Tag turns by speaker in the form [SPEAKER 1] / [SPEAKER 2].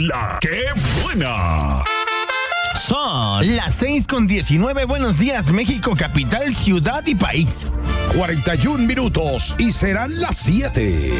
[SPEAKER 1] ¡La que buena!
[SPEAKER 2] Son las 6:19. Buenos días, México, capital, ciudad y país.
[SPEAKER 1] 41 minutos y serán las 7.